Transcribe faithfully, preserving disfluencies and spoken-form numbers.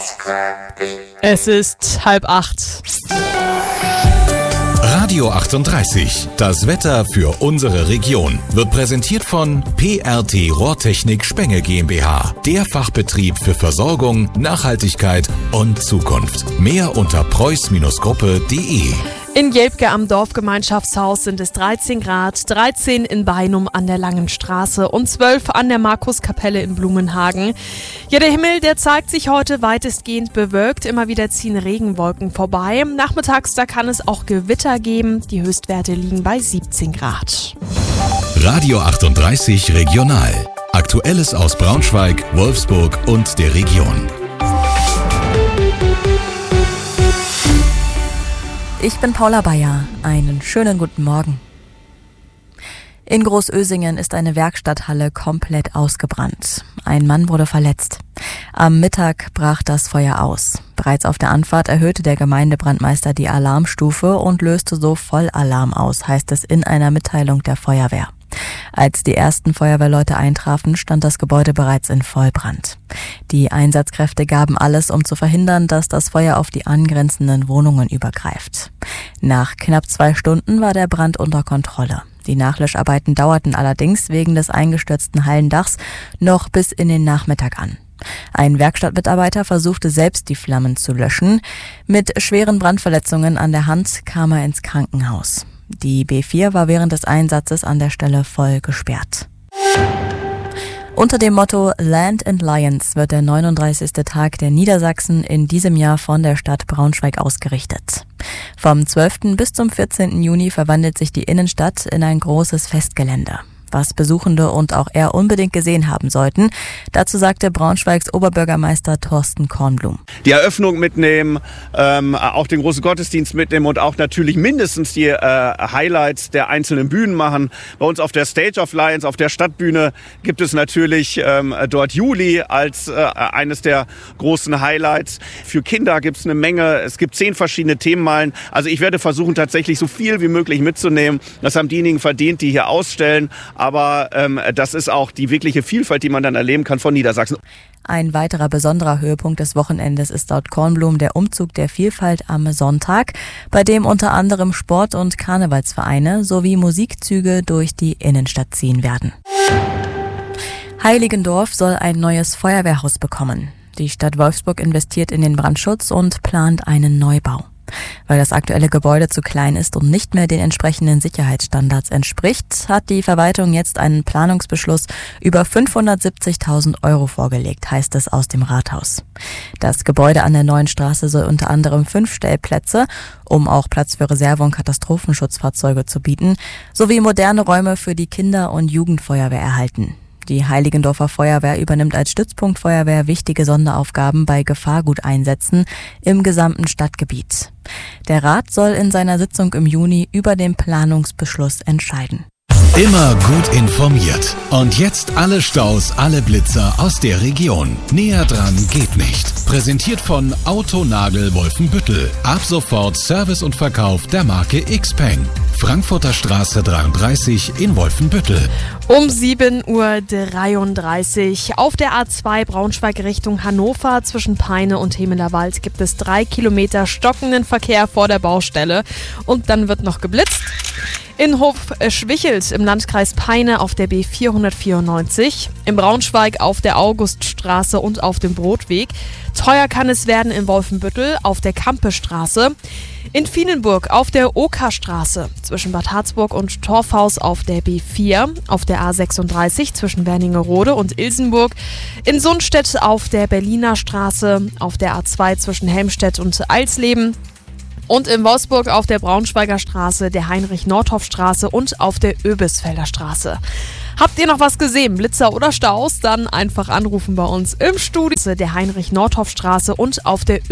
Es ist halb acht. Radio achtunddreißig, das Wetter für unsere Region, wird präsentiert von P R T Rohrtechnik Spenge GmbH, der Fachbetrieb für Versorgung, Nachhaltigkeit und Zukunft. Mehr unter preuß Gruppe punkt de. In Jelbke am Dorfgemeinschaftshaus sind es dreizehn Grad, dreizehn in Beinum an der Langen Straße und zwölf an der Markuskapelle in Blumenhagen. Ja, der Himmel, der zeigt sich heute weitestgehend bewölkt. Immer wieder ziehen Regenwolken vorbei. Nachmittags, da kann es auch Gewitter geben. Die Höchstwerte liegen bei siebzehn Grad. Radio achtunddreißig Regional. Aktuelles aus Braunschweig, Wolfsburg und der Region. Ich bin Paula Bayer. Einen schönen guten Morgen. In Großösingen ist eine Werkstatthalle komplett ausgebrannt. Ein Mann wurde verletzt. Am Mittag brach das Feuer aus. Bereits auf der Anfahrt erhöhte der Gemeindebrandmeister die Alarmstufe und löste so Vollalarm aus, heißt es in einer Mitteilung der Feuerwehr. Als die ersten Feuerwehrleute eintrafen, stand das Gebäude bereits in Vollbrand. Die Einsatzkräfte gaben alles, um zu verhindern, dass das Feuer auf die angrenzenden Wohnungen übergreift. Nach knapp zwei Stunden war der Brand unter Kontrolle. Die Nachlöscharbeiten dauerten allerdings wegen des eingestürzten Hallendachs noch bis in den Nachmittag an. Ein Werkstattmitarbeiter versuchte selbst die Flammen zu löschen. Mit schweren Brandverletzungen an der Hand kam er ins Krankenhaus. Die B vier war während des Einsatzes an der Stelle voll gesperrt. Unter dem Motto Land and Lions wird der neununddreißigste Tag der Niedersachsen in diesem Jahr von der Stadt Braunschweig ausgerichtet. Vom zwölften bis zum vierzehnten Juni verwandelt sich die Innenstadt in ein großes Festgelände, was Besuchende und auch er unbedingt gesehen haben sollten. Dazu sagte Braunschweigs Oberbürgermeister Thorsten Kornblum. Die Eröffnung mitnehmen, ähm, auch den großen Gottesdienst mitnehmen und auch natürlich mindestens die äh, Highlights der einzelnen Bühnen machen. Bei uns auf der Stage of Lions, auf der Stadtbühne, gibt es natürlich ähm, dort Juli als äh, eines der großen Highlights. Für Kinder gibt es eine Menge, es gibt zehn verschiedene Themenmalen. Also ich werde versuchen, tatsächlich so viel wie möglich mitzunehmen. Das haben diejenigen verdient, die hier ausstellen. Aber ähm, das ist auch die wirkliche Vielfalt, die man dann erleben kann von Niedersachsen. Ein weiterer besonderer Höhepunkt des Wochenendes ist laut Kornblum der Umzug der Vielfalt am Sonntag, bei dem unter anderem Sport- und Karnevalsvereine sowie Musikzüge durch die Innenstadt ziehen werden. Heiligendorf soll ein neues Feuerwehrhaus bekommen. Die Stadt Wolfsburg investiert in den Brandschutz und plant einen Neubau. Weil das aktuelle Gebäude zu klein ist und nicht mehr den entsprechenden Sicherheitsstandards entspricht, hat die Verwaltung jetzt einen Planungsbeschluss über fünfhundertsiebzigtausend Euro vorgelegt, heißt es aus dem Rathaus. Das Gebäude an der Neuen Straße soll unter anderem fünf Stellplätze, um auch Platz für Reserve- und Katastrophenschutzfahrzeuge zu bieten, sowie moderne Räume für die Kinder- und Jugendfeuerwehr erhalten. Die Heiligendorfer Feuerwehr übernimmt als Stützpunktfeuerwehr wichtige Sonderaufgaben bei Gefahrguteinsätzen im gesamten Stadtgebiet. Der Rat soll in seiner Sitzung im Juni über den Planungsbeschluss entscheiden. Immer gut informiert. Und jetzt alle Staus, alle Blitzer aus der Region. Näher dran geht nicht. Präsentiert von Autonagel Wolfenbüttel. Ab sofort Service und Verkauf der Marke Xpeng. Frankfurter Straße dreiunddreißig in Wolfenbüttel. Um sieben Uhr dreiunddreißig auf der A zwei Braunschweig Richtung Hannover zwischen Peine und Hemelerwald gibt es drei Kilometer stockenden Verkehr vor der Baustelle und dann wird noch geblitzt. In Hof-Schwichelt im Landkreis Peine auf der B vierhundertvierundneunzig, in Braunschweig auf der Auguststraße und auf dem Brotweg. Teuer kann es werden in Wolfenbüttel auf der Kampestraße. In Vienenburg auf der Okerstraße zwischen Bad Harzburg und Torfhaus auf der B vier, auf der A sechsunddreißig zwischen Wernigerode und Ilsenburg, in Sundstedt auf der Berliner Straße, auf der A zwei zwischen Helmstedt und Eilsleben und in Wolfsburg auf der Braunschweiger Straße, der Heinrich-Nordhoff-Straße und auf der Öbisfelder Straße. Habt ihr noch was gesehen, Blitzer oder Staus? Dann einfach anrufen bei uns im Studio, der Heinrich-Nordhoff-Straße und auf der